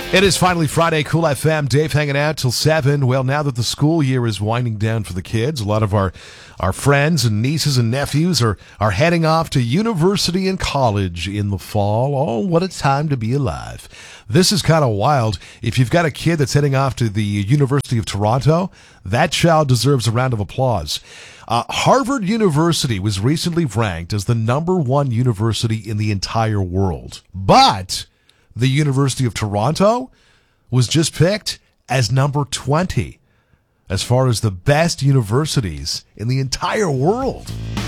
It is finally Friday, Cool FM. Dave hanging out till 7. Well, now that the school year is winding down for the kids, a lot of our friends and nieces and nephews are heading off to university and college in the fall. Oh, what a time to be alive. This is kind of wild. If you've got a kid that's heading off to the University of Toronto, that child deserves a round of applause. Harvard University was recently ranked as the #1 university in the entire world. But the University of Toronto was just picked as number 20 as far as the best universities in the entire world.